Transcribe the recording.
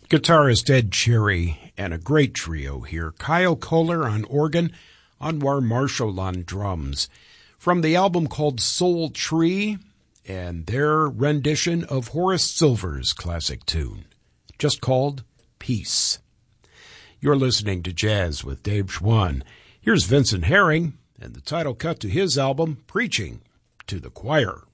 Guitarist Ed Cherry and a great trio here. Kyle Kohler on organ, Anwar Marshall on drums. From the album called Soul Tree and their rendition of Horace Silver's classic tune, just called Peace. You're listening to Jazz with Dave Schwann. Here's Vincent Herring and the title cut to his album, Preaching to the Choir.